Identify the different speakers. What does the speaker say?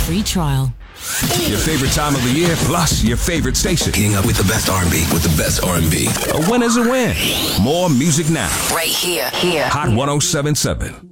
Speaker 1: free trial.
Speaker 2: Your favorite time of the year, plus your favorite station.
Speaker 3: Getting up with the best R&B, with the best R&B.
Speaker 2: A win is a win. More music now.
Speaker 4: Right here.
Speaker 2: Hot 107.7.